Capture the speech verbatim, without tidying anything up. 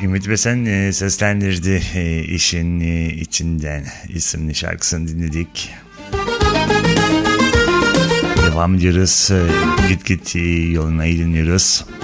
Ümit Besen e, seslendirdi e, işin e, içinden isimli şarkısını dinledik. Devam ediyoruz. E, git git e, yoluna iyi dinliyoruz.